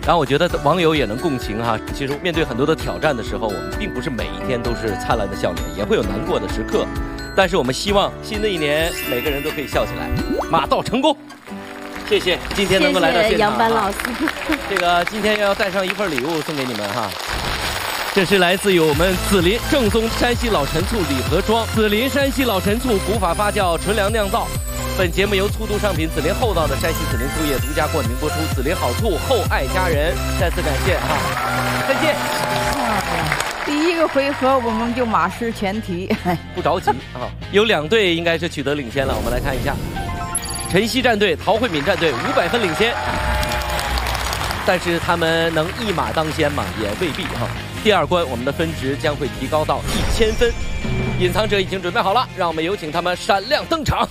然后我觉得网友也能共情哈。其实面对很多的挑战的时候，我们并不是每一天都是灿烂的笑脸，也会有难过的时刻。但是我们希望新的一年每个人都可以笑起来，马到成功。谢谢今天能够来到现场， 杨帆老师。 这个今天要带上一份礼物送给你们哈。这是来自于我们紫林正宗山西老陈醋礼盒装，紫林山西老陈醋古法发酵纯粮酿造。本节目由醋都商品紫林厚道的山西紫林醋业独家冠名播出，紫林好醋，厚爱家人。再次感谢哈，再见。 第一个回合我们就马失前蹄， 不着急啊，有2队应该是取得领先了，我们来看一下，晨曦战队、陶慧敏战队500分领先，但是他们能一马当先吗？也未必哈。第2关我们的分值将会提高到1000分，隐藏者已经准备好了，让我们有请他们闪亮登场。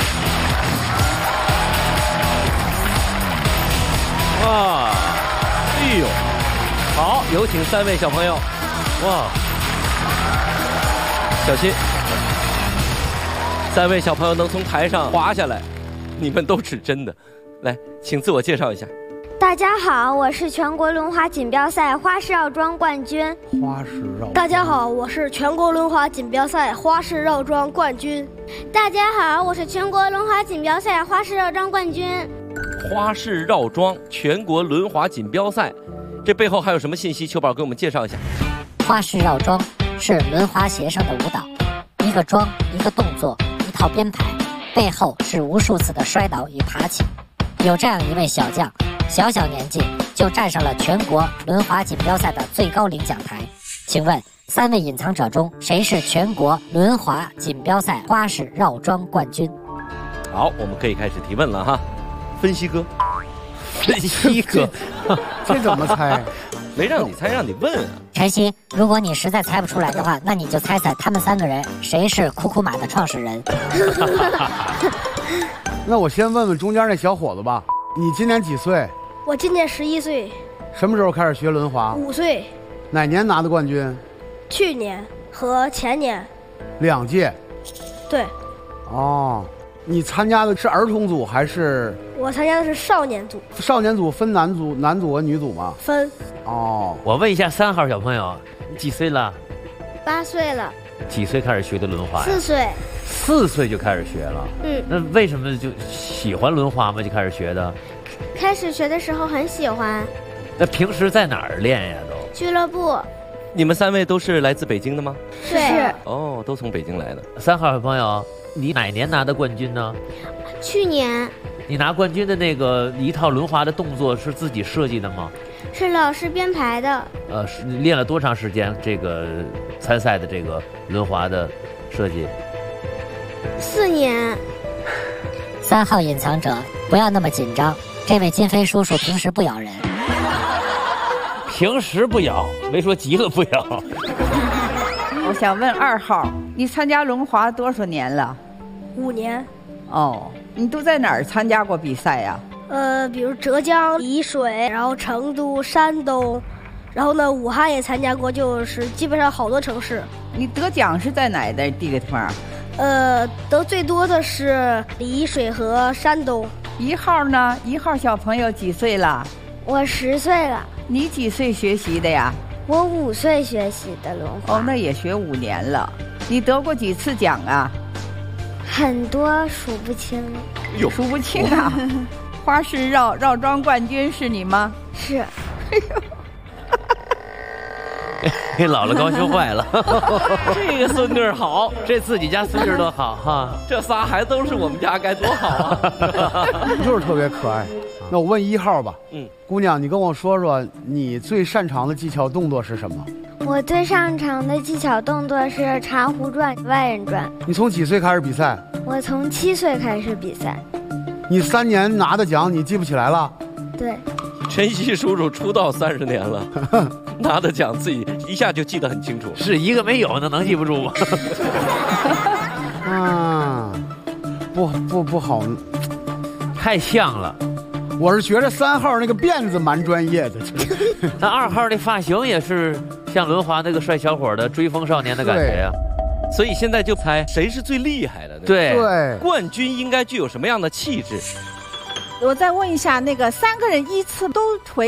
哇，哎呦，好，有请3位小朋友。哇，小心！3位小朋友能从台上滑下来，你们都是真的。来，请自我介绍一下。 大家好，我是全国轮滑锦标赛花式绕桩冠军。 花式绕。 大家好，我是全国轮滑锦标赛花式绕桩冠军。 大家好，我是全国轮滑锦标赛花式绕桩冠军。 花式绕桩全国轮滑锦标赛，这背后还有什么信息？秋宝给我们介绍一下。 花式绕桩是轮滑鞋上的舞蹈，一个桩，一个动作，一套编排，背后是无数次的摔倒与爬起。有这样一位小将，小年纪就站上了全国轮滑锦标赛的最高领奖台。请问3位隐藏者中，谁是全国轮滑锦标赛花式绕桩冠军？ 好，我们可以开始提问了哈。分析哥， 这怎么猜？ 没让你猜，让你问啊。 晨曦，如果你实在猜不出来的话，那你就猜猜他们3个人谁是酷酷马的创始人。 那我先问问中间那小伙子吧，你今年几岁？ 我今年11岁。 什么时候开始学轮滑 ？5岁。 哪年拿的冠军？ 去年和前年。 2届。 对。 哦，你参加的是儿童组还是？ 我参加的是少年组。 少年组分男组和女组吗？ 分。 哦， 我问一下3号小朋友，你几岁了 ？8岁了。 几岁开始学的轮滑呀 ？4岁。 4岁就开始学了。那为什么就喜欢轮滑吗？就开始学的？ 开始学的时候很喜欢。 那平时在哪儿练呀？都俱乐部。 你们3位都是来自北京的吗？ 是。 哦，都从北京来的。 3号小朋友，你哪年拿的冠军呢？ 去年。 你拿冠军的那个一套轮滑的动作是自己设计的吗？ 是老师编排的。 是练了多长时间？这个参赛的这个轮滑的设计 ？4年。 3号隐藏者，不要那么紧张。这位金飞叔叔平时不咬人。 平时不咬，没说急了不咬。 我想问2号，你参加轮滑多少年了 ？5年。 哦，你都在哪儿参加过比赛呀？ 比如浙江、丽水，然后成都、山东，然后呢，武汉也参加过，就是基本上好多城市。 你得奖是在哪的地方？ 得最多的是丽水和山东。 1号呢？1号小朋友几岁了？ 我10岁了。 你几岁学习的呀？ 我5岁学习的轮滑。 哦，那也学5年了。你得过几次奖啊？ 很多，数不清。 数不清啊！花式绕桩冠军是你吗？ 是。 给姥姥高兴坏了。 这个孙女好， 这自己家孙女多好哈！ 这仨孩子都是我们家，该多好啊！ 就是特别可爱。那我问1号吧，姑娘，你跟我说说你最擅长的技巧动作是什么？ 我最擅长的技巧动作是茶壶转、外人转。 你从几岁开始比赛？ 我从7岁开始比赛。 你3年拿的奖你记不起来了？ 对。 晨曦叔叔出道30年了，拿的奖自己一下就记得很清楚。 是一个没有的能记不住吗？ 不好， 太像了。 我是觉得3号那个辫子蛮专业的。 那2号那发型也是像轮滑那个帅小伙的追风少年的感觉呀。 所以现在就猜谁是最厉害的。 对， 冠军应该具有什么样的气质？ 我再问一下，那个3个人依次都垂